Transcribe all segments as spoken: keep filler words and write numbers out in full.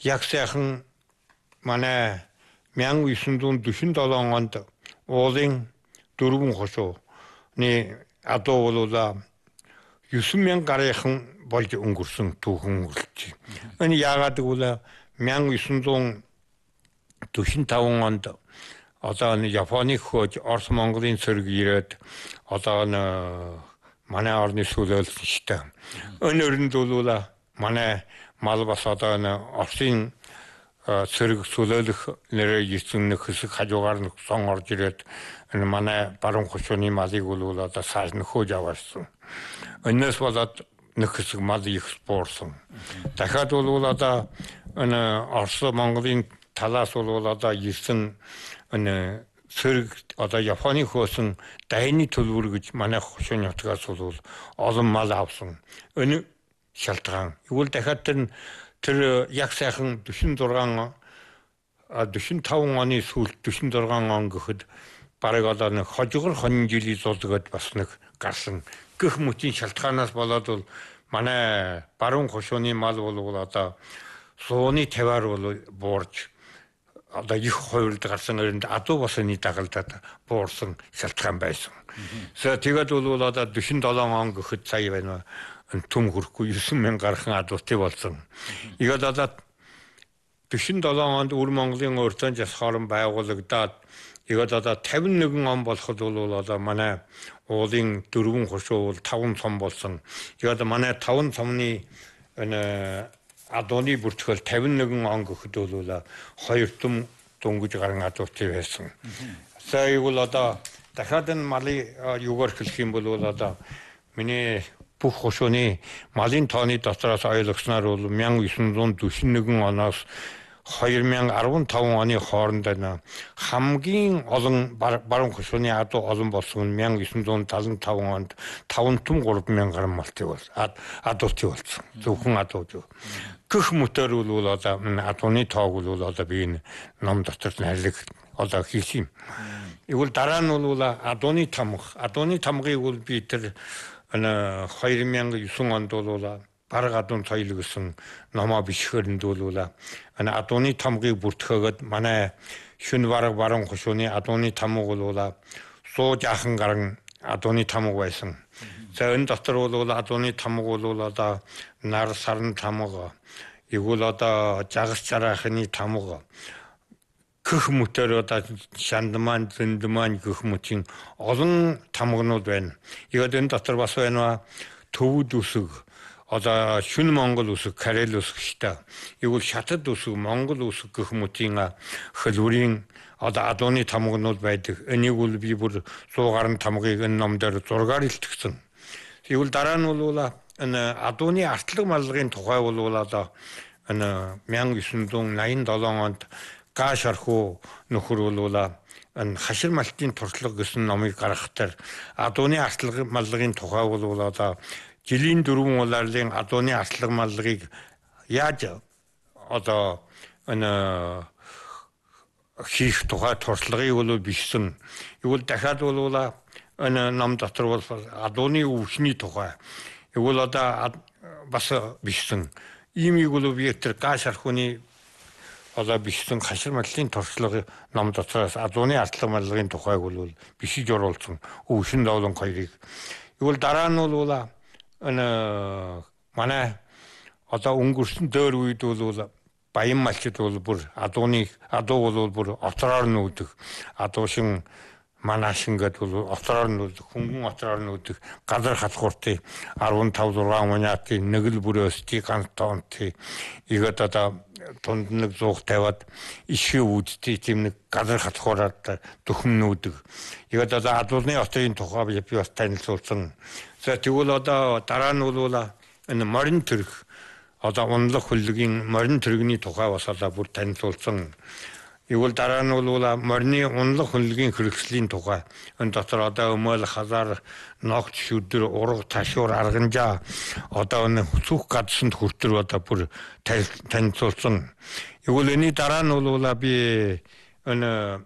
яг сайхан манай мянга үеийнсэнд дөрвөн онд уулын дөрвөн хошууны адуу болуулаа девять мянга гарынхан болж өнгөрсөн түүхэн өнгөрлөж. Энэ яагаад гэвэл мянга үеийнсэнд дөрвөн онд одоо н Японы хөөж Орос Монголын цэрэг ирээд одоо н манай орны сүлээлсэн штэ. Өнөөрөнд бол манай мал бас одоо н Оросын цэрэг сүлээлэх нэрээр ирсэн нэг хэсэг хажуугаар нь сон орж ирээд энэ манай баруун хошууны малыг бол одоо сайж нөхөж аваасан. Өнөөс болоод нэг хэсэг мал экспортсон. Дахиад бол одоо энэ Орос Монголын талаас бол одоо ирсэн энэ цэрэг одоо Японы хөөсөн дайны төлбөр гэж манай хошууны нутгаас бол олон мал авсан. Энэ шалтгаан. Игүүл дахиад тэр тэр яг сайхан forty-six forty-five оны сүүлд forty-six он гэхэд бараг одоо нэг хожигор хонин жилийн зулгаад бас нэг гарсан. Гэх мөчийн шалтгаанаас болоод бол манай баруун хошууны мал бол одоо сууны тавиар бол буурж одоо их хувьд гарсан өрөнд адуу басны дагалдаад буурсан шалтгаан байсан. За тэгээд бол одоо forty-seven он гэхэд сая байна. Түм хөрөхгүй девять мянга гархан адуутай болсон. Игээд одоо forty-seven онд Өвөр Монголын урьдчилан жас хорон байгуулагдаад игээд одоо fifty-one он болоход бол одоо манай уулын дөрвөн хошуу бол five цом болсон. Игээд манай five цомны энэ адууны бүртгэл fifty-one он гэхэд бол хоёр том дөнгөж гарын адуутай байсан. За игэл одоо дахиад энэ малын юугаар хэлэх юм бол одоо миний бүх хошууны малын тооны дотроос ойлгосноор бол nineteen forty-one оноос twenty fifteen оны хооронд байна. Хамгийн олон баруун хошууны адуу олон болсон нь nineteen seventy-five онд five том three мянган гаруй малтай бол адуутай болсон. Зөвхөн адуу. Гэх мөтөр бол одоо адууны тоог бол одоо би энэ ном дотор нэрлэг одоо хийх юм. Игүүл дараа нь бол адууны тамга. Адууны тамгыг бол би тэр ана two thousand nine онд бол бараг адуун соёл гэсэн номоо бичхэрэнд бол ана адууны тамгыг бүртгэхэд манай шүн бараг баруун хошууны адууны тамга бол суу жаахан гарan адууны тамга байсан. За энэ дотор бол адууны тамга бол одоо нар сарн тамга, игүүл одоо жагас жарахны тамга, гэх мөтөр одоо шандман, зэндман гэх мөчийн олон тамгнууд байна. Игээд энэ дотор бас байна төвд үсэг, одоо шүн Монгол үсэг, Карел үсэг штэ. Игүүл шатад үсэг, Монгол үсэг гэх мөчийн хөлбөрийн одоо адууны тамгнууд байдаг. Энийг бол би бүр one hundred гаруй тамгыг энэ ном дээр зургаар илтгэсэн. Игүүл дараа нь бол энэ адууны артлаг маллагын тухай бол одоо энэ nineteen ninety-seven онд Гаш архуу нөхөр бол энэ хашир малтын туршлага гэсэн номыг гаргахтаар адууны артлаг маллагын тухай бол одоо жилийн дөрвөн улаарлын адууны артлаг маллагыг яаж одоо энэ хийх тухай туршлагыг бол бичсэн. Игүүл дахиад бол энэ ном дотор бол адууны өвчний тухай игүүл одоо бас бичсэн. Иймийг бол би тэр Гаш архууны одоо бичсэн хашир маллын туршлага ном дотроос адууны артлаг маллагын тухайг бол бишиж оруулсан өвшин доолон хоёрыг. Игүүл дараа нь бол энэ манай одоо өнгөрсөн дөр үед бол баян малчид бол бүр адууны адуу бол бүр отроор нүүдэх адуушин манашин гэдэг бол отроор нүүдэх хөнгөн отроор нүүдэх газар хатхууртын fifteen six минутын нэгэл бүрөөсти ганц тоонти игээд одоо тунд нэг зуух тавиад ишээ үүдтэй тийм нэг газар хатхуураад дөхмнүүдэг. Игээд одоо адууны отрын тухай би бас танилцуулсан. За тэгвэл одоо дараа нь бол энэ морин төрх одоо унлах хөлгийн морин төргний тухай бас одоо бүр танилцуулсан. Игүүл дараа нь бол морины унлах хөлгийн хэрэгслийн тухай энэ дотор одоо өмөл хазар ногч шүдэр ураг ташуур арганжаа одоо энэ сүх гадсанд хүртэр одоо бүр танилцуулсан. Игүүл энэ дараа нь бол би энэ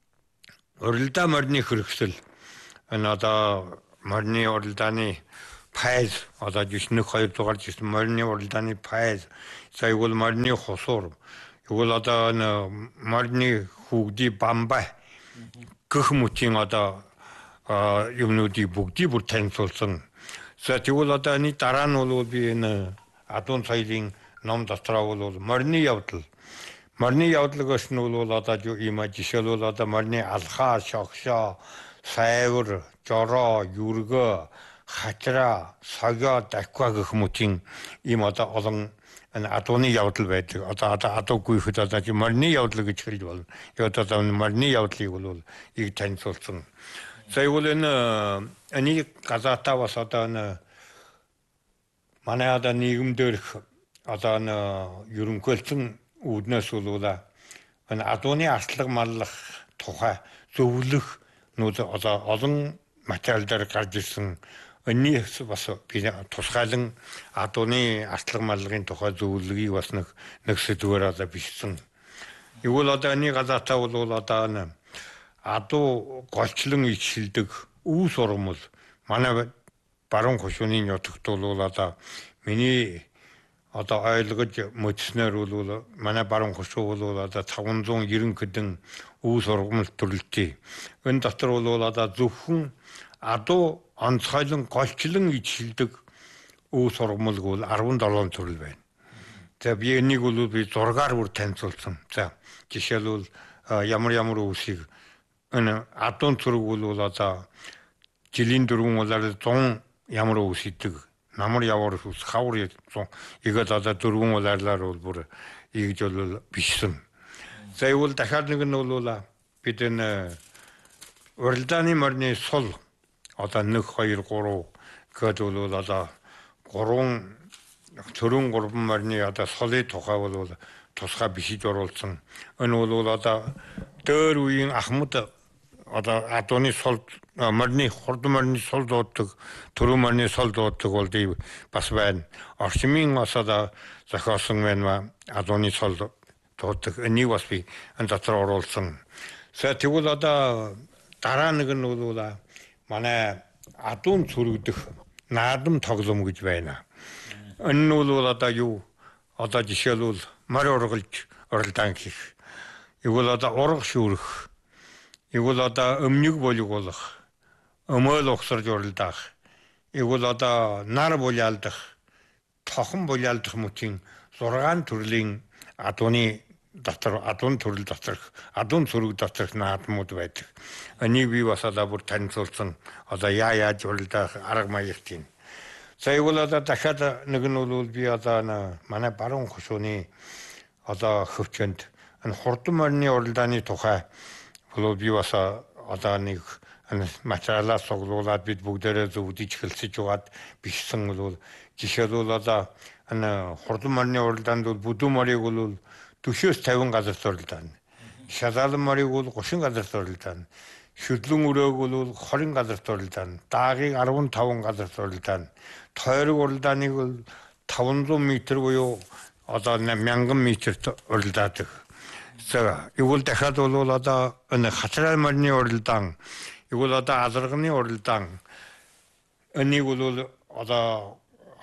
уралдаа морины хэрэгсэл энэ одоо морины уралдааны пайз одоо жишээ нэг хоёр дугаар жишээ морины уралдааны пайз за игэл морины хосуур игэл одоо морины хүүгдий бамбай гэх мэтийн одоо юмнуудыг бүгдийг бүр танилцуулсан. За тэгвэл одоо энэ дараа нь бол би энэ адуун соёлын ном дотроо бол морины явдал морины явдлыг өснө бол одоо юм жишээлбэл одоо морины алхаа, шогшоо, сайвар, жороо, юргөө, хачра, согоо, даква гэх мэтийн ийм одоо олон адууны явдал байдаг. Одоо одоо адуугүй хэд одоо морины явдал гэж хэлж болно. Одоо морины явдлыг бол ийг танилцуулсан. За игэл энэ энийг газатаа бас одоо энэ манай одоо нийгэмдэрх одоо энэ ерөнхийлсөн үүднээс бол энэ адууны артлага маллах тухай зөвлөх нүүд одоо олон материал дээр гарч ирсэн. Энэс бас би тусгайлан адууны артлага маллагын тухай зөвлөгийг бас нэг нэг сэдвээр одоо бичсэн. Игэл одоо энэ газатаа бол одоо энэ адуу голчлон ичилдэг үе сургамал манай баруун хошууны нутагт бол одоо миний одоо ойлгож мөчснөр бол манай баруун хошуу бол одоо таван зуун нэрэн хэдэн үе сургамал төрөлтий. Энэ дотор бол одоо зөвхөн адуу онцгойлон голчлон ичилдэг үе сургамал бол арван долоон төрөл байна. За би энийг бол би зургаар бүр танилцуулсан. За жишээлбэл ямар ямар үсийг энэ адуун цэрэг бол одоо жилийн дөрвөн улаар зун ямар ус идэг намар явар ус хавар игээд одоо дөрвөн улаарлаар бол бүр ийгж бол бичсэн. За ивэл дахиад нэг нь бол бид энэ уралдааны морины сул одоо нэг хоёр гурав гээд бол одоо гурван төрөн гурван морины одоо сулын тухай бол тусгай бичиж оруулсан. Энэ бол одоо дээр үеийн Ахмад одоо адууны сул морины хурдан морины сул дууддаг төрөн морины сул дууддаг бол бас байна. Орчмын бас одоо зохиосон байна адууны сул дууддаг. Энийг бас би энэ дотор оруулсан. За тэгвэл одоо дараа нэг нь бол манай адуун цүрэгдэх наадам тоглоом гэж байна. Энэ нь бол одоо юу одоо жишээлбэл морь ургалж уралдаан гэх. Игэл одоо ураг шүүрэх. Игэл одоо өмнөг болгох. Өмөөл ухсарж уралдаах. Игэл одоо нар булялдах. Тохон булялдах мөчийн зургаан төрлийн адууны дотор адуун төрөл доторх адуун цүрэг доторх наадмууд байдаг. Энийг би бас одоо бүр танилцуулсан. Одоо яа яаж уралдаах арга маягтын. За игэл одоо дахиад нэг нь бол би одоо манай баруун хошууны одоо хөвчөнд энэ хурдан морины уралдааны тухай бол би бас одоо нэг материалаа суглуулад бид бүгдээрээ зөвдөж хэлсэж угаад бичсэн бол жишээлбэл одоо энэ хурдан морины уралдаанд бол бүдүүн морийг бол түшөөс тавин газар уралдаана. Шалаалан морийг бол гушин газар уралдаана. Шүдлэн өрөөг бол хорин газар уралдаана. Даагийг арван таван газар уралдаана. Тойрог уралдааныг бол таван зуун метр буюу одоо мянган метрт уралдаадаг. За игэл дахиад бол одоо энэ хачрал морины уралдаан, игэл одоо азарганы уралдаан. Энийг бол одоо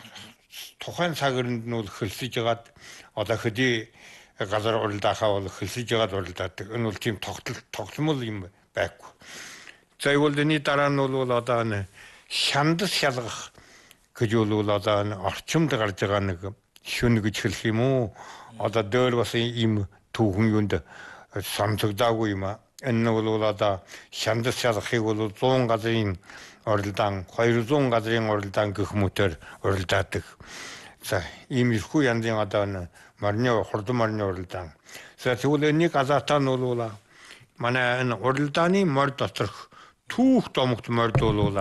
тухайн цагаарнд нь бол хэлсэж ягаад одоо хөдий газар уралдаахаа бол хэлсэж ягаад уралдаадаг. Энэ бол тийм тогтол тогтмол юм байхгүй. За игэл энэ дараа нь бол одоо энэ шандас шалгах гэж бол одоо орчимд гарч байгаа нэг шүн гэж хэлэх юм уу? Одоо дээр бас ийм түүхэн юунд сонсогдоогүй юм аа. Энэ бол одоо шандас шалгахыг бол зуун газрын уралдаан, хоёр зуун газрын уралдаан гэх мэтээр уралдаадаг. За ийм ихгүй янзын одоо морины хурдан морины уралдаан. За тэгвэл энийг газаатаа нь бол манай энэ уралдааны морь доторх түүх домогт морьд бол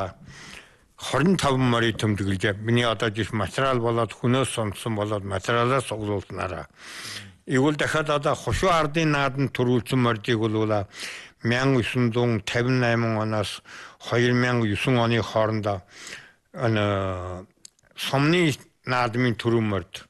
хорин таван морийг тэмдэглэж миний одоо жиш материал болоод хүнөөс сонссон болоод материалаас суглуулснараа. Игэл дахиад одоо хошуу ардын нааданд төрүүлсэн морьдыг бол мянга үсэн зуун тавин найман оноос хоёр мянга есөн оны хоорондоо энэ сомны наадмын төрөн морьд.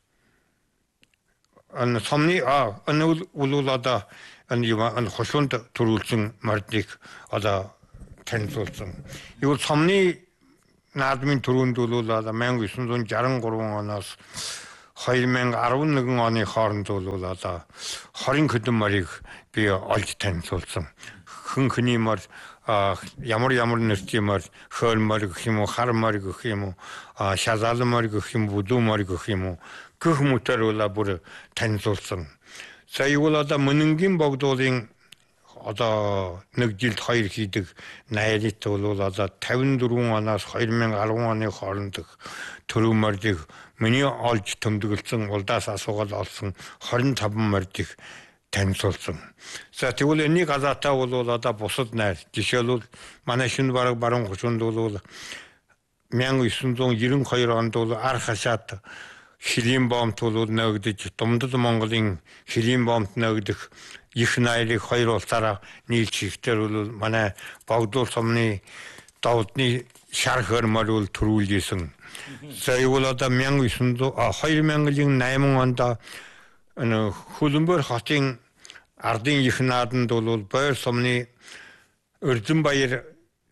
Энэ сомны а энэ бол одоо энэ хошуунд төрүүлсэн морьдыг одоо танилцуулсан. Игэл сомны наадмын түрүүнд бол 천구백육십삼 оноос two thousand eleven оны хооронд бол одоо twenty хэдэн морийг би олж танилцуулсан. Хүн хүний мор ямар ямар нэртэй мор, хөөл мор гэх юм уу, хар мор гэх юм уу, шазал мор гэх юм уу, бүдүү мор гэх юм уу, гэх мэтэр бол бүр танилцуулсан. За юу бол одоо мөнөнгийн богдуулын одоо нэг жилд хоёр хийдэг найрт бол одоо fifty-four оноос two thousand eleven оны хооронд төрөв мордыг миний олж төмдөглөсөн улдаас асуугаад олсон twenty-five мордыг танилцуулсан. За тэгвэл энийг газатаа бол одоо бусад найр жишээлбэл манай шинэ бараг баруун хушуунд бол nineteen ninety-two онд бол ар хашаат хилийн бомб бол нөгдөж Думдал Монголын хилийн бомб нөгдөх их найрыг хоёр улсаараа нийлж хийхдээ бол манай богдуул сумны давдны шар хөрмөр бол төрүүлжсэн. За юу бол одоо nineteen eighty-eight онд эн Хөлбөмбөр хотын ардын их нааданд бол Бойр сумны Өрдөнбаяр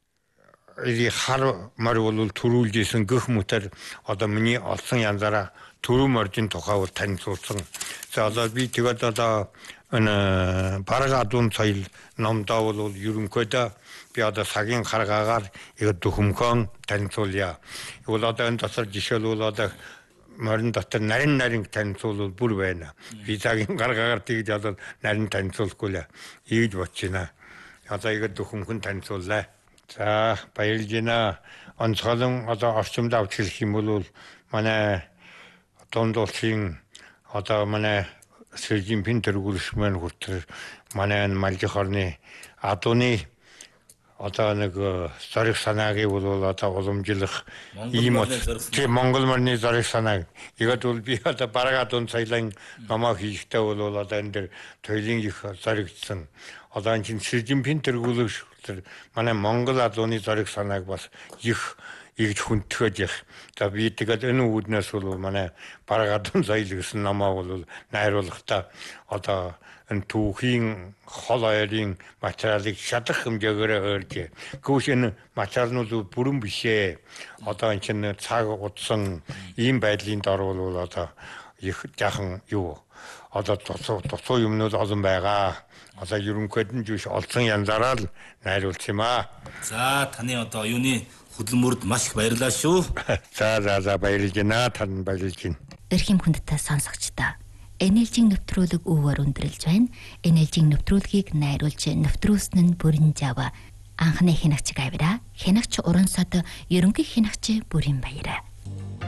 ий хар мөр бол төрүүлжсэн гэх мэтэр одоо миний олсон янзаараа төрөв мордын тухай бол танилцуулсан. За одоо би тэгээд одоо эн Баргадун соёл номдоо бол ерөнхийдөө би одоо сагийн харгаагаар яг дөхөмхөн танилцуулъя. Бол одоо энэ тасар жишээлбэл одоо морин дотор нарийн нарийн танилцуул бүр байна. Би цагийн гаргаагаар тэгж одоо нарийн танилцуулахгүй л ийж бодчихно. Одоо яг дөхөмхөн танилцууллаа. За баярлж байна. Онцгойлон одоо орчимд авч хэлэх юм бол манай Дунд улсын одоо манай Сэржимпин тэргүүлсмэн хүртэл манай Малжих орны адууны одоо нэг зориг санаагийн бол одоо уламжлах ийм тийм Монгол морны зориг санааг яг бол би одоо Баргадун соёлын номоо хийхдээ бол одоо энэ дэр туйлын их зоригдсон. Одоо энэ Сэржимпин тэргүүлэх манай Монгол адууны зориг санааг бас их игж хүндтгэж их. За би тэгээд энэ үүднээс бол манай Баргадун соёл гэсэн номоо бол найруулгахдаа одоо энэ түүхийн хол оёрын материалыг шатах хэмжээгээр хөрж. Гүш энэ материалнууд бүрэн бишээ. Одоо энэ чинь цаг утсан ийм байдлын дор бол одоо их жахан юу одоо тусуу тусуу юмнууд олон байгаа. Одоо ерөнхийд нь жүш олсон янзаараа л найруулсан юм аа. За таны одоо юуны хөдөлмөрд маш их баярлалаа шүү. За за за баярлж байна. Тань баярлж байна. Эрхэм хүндтэй сонсогчдоо энержийн нэвтрүүлэг өвөр өндөрлж байна. Энержийн нэвтрүүлгийг найруулж нэвтрүүлсэн нь Бүрэн Жава. Анхны хянагч Гавра, хянагч Уран сод ерөнхий хянагч Бүрэн Баяраа.